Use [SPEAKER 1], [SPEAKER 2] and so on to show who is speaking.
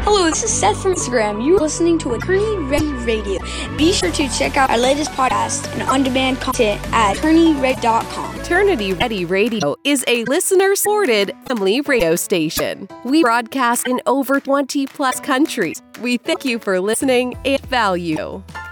[SPEAKER 1] Hello, this is Seth from Instagram. You're listening to Attorney Ready Radio. Be sure to check out our latest podcast and on-demand content at attorneyready.com.
[SPEAKER 2] Eternity Ready Radio is a listener-supported family radio station. We broadcast in over 20 plus countries. We thank you for listening and value.